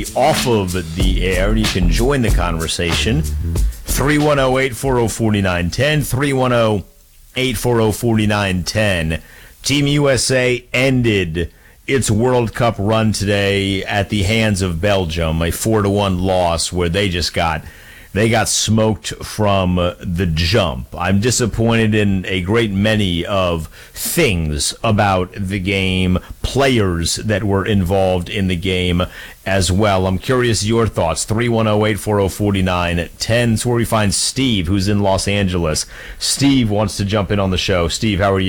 off of the air. You can join the conversation. 310-840-4910. 310-840-4910. Team USA ended its World Cup run today at the hands of Belgium, a 4-1 loss where they got smoked from the jump. I'm disappointed in a great many of things about the game, players that were involved in the game as well. I'm curious your thoughts. 310-840-4910. It's where we find Steve, who's in Los Angeles. Steve wants to jump in on the show. Steve, how are you?